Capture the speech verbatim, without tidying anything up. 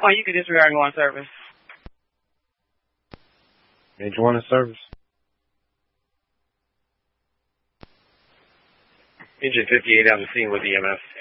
one, you can disregard and go on service. Major one in service. Engine fifty-eight on the scene with E M S.